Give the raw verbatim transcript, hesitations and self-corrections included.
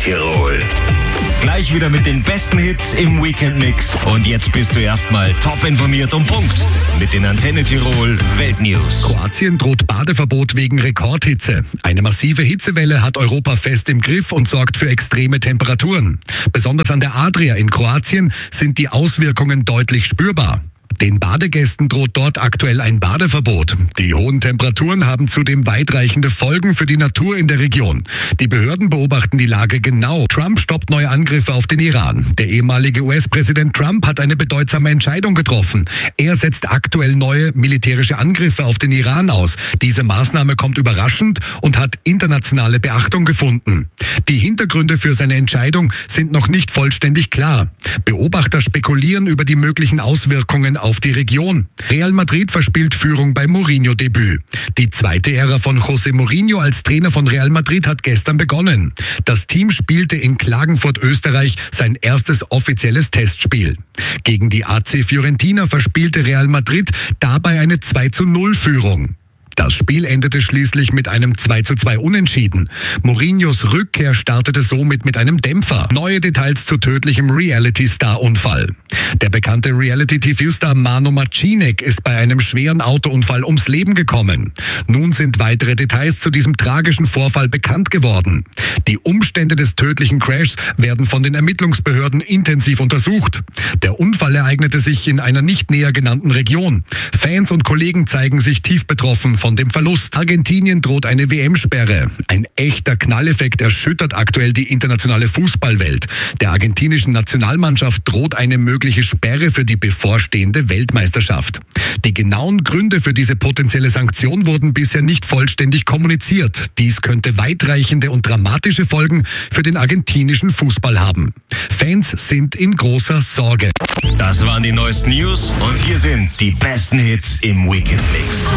Tirol. Gleich wieder mit den besten Hits im Weekend-Mix. Und jetzt bist du erstmal top informiert und Punkt mit den Antenne Tirol Weltnews. Kroatien droht Badeverbot wegen Rekordhitze. Eine massive Hitzewelle hat Europa fest im Griff und sorgt für extreme Temperaturen. Besonders an der Adria in Kroatien sind die Auswirkungen deutlich spürbar. Den Badegästen droht dort aktuell ein Badeverbot. Die hohen Temperaturen haben zudem weitreichende Folgen für die Natur in der Region. Die Behörden beobachten die Lage genau. Trump stoppt neue Angriffe auf den Iran. Der ehemalige U S-Präsident Trump hat eine bedeutsame Entscheidung getroffen. Er setzt aktuell neue militärische Angriffe auf den Iran aus. Diese Maßnahme kommt überraschend und hat internationale Beachtung gefunden. Die Hintergründe für seine Entscheidung sind noch nicht vollständig klar. Beobachter spekulieren über die möglichen Auswirkungen auf die Region. Real Madrid verspielt Führung beim Mourinho-Debüt. Die zweite Ära von José Mourinho als Trainer von Real Madrid hat gestern begonnen. Das Team spielte in Klagenfurt, Österreich, sein erstes offizielles Testspiel. Gegen die A C Fiorentina verspielte Real Madrid dabei eine zwei zu null Führung. Das Spiel endete schließlich mit einem zwei zu zwei Unentschieden. Mourinhos Rückkehr startete somit mit einem Dämpfer. Neue Details zu tödlichem Reality-Star-Unfall. Der bekannte Reality-T V-Star Mano Macinek ist bei einem schweren Autounfall ums Leben gekommen. Nun sind weitere Details zu diesem tragischen Vorfall bekannt geworden. Die Umstände des tödlichen Crashs werden von den Ermittlungsbehörden intensiv untersucht. Der Unfall ereignete sich in einer nicht näher genannten Region. Fans und Kollegen zeigen sich tief betroffen von dem Verlust. Argentinien droht eine W M-Sperre. Ein echter Knalleffekt erschüttert aktuell die internationale Fußballwelt. Der argentinischen Nationalmannschaft droht eine mögliche Sperre für die bevorstehende Weltmeisterschaft. Die genauen Gründe für diese potenzielle Sanktion wurden bisher nicht vollständig kommuniziert. Dies könnte weitreichende und dramatische Folgen für den argentinischen Fußball haben. Fans sind in großer Sorge. Das waren die neuesten News und hier sind die besten Hits im Weekend Mix.